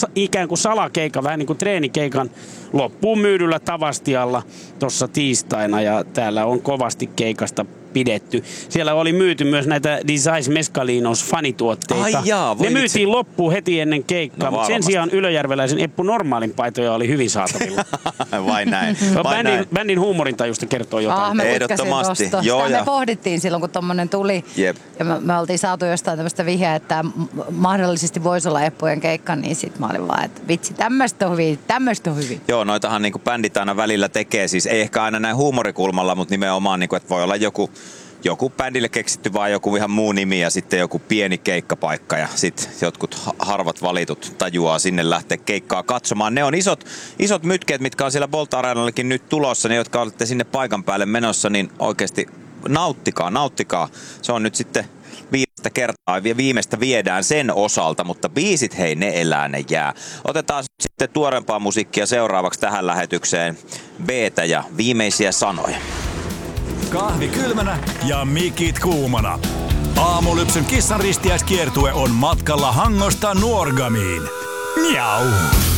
ikään kuin salakeikan, vähän niin kuin treenikeikan loppuun myydyllä Tavastialla tuossa tiistaina ja täällä on kovasti keikasta pidetty. Siellä oli myyty myös näitä Desais Mescalinos fanituotteita. Ne myytiin loppuun heti ennen keikkaa, mutta sen sijaan ylöjärveläisen Eppu Normaalin paitoja oli hyvin saatavilla. Vai näin. Bändin huumorintajusta kertoo jotain. Ehdottomasti. Joo, me pohdittiin silloin, kun tommonen tuli. Jep. Ja me oltiin saatu jostain tämmöistä vihjeä, että mahdollisesti voisi olla Eppujen keikka, niin sit mä olin vaan, että vitsi, tämmöistä on hyvin. Joo, noitahan niinku bändit aina välillä tekee, siis ei ehkä aina näin huumorikulmalla, mutta nimenomaan, niinku, että voi olla joku bändille keksitty vaan joku ihan muu nimi ja sitten joku pieni keikkapaikka ja sitten jotkut harvat valitut tajuaa sinne lähteä keikkaa katsomaan. Ne on isot mytkeet, mitkä on siellä Bolt Arenallekin nyt tulossa, ne jotka olette sinne paikan päälle menossa, niin oikeasti nauttikaa. Se on nyt sitten viimeistä kertaa ja viimeistä viedään sen osalta, mutta biisit hei, ne elää, ne jää. Otetaan sitten tuorempaa musiikkia seuraavaksi tähän lähetykseen. B:tä ja Viimeisiä sanoja. Kahvi kylmänä ja mikit kuumana. Aamulypsyn kissanristiäiskiertue on matkalla Hangosta Nuorgamiin. Miau.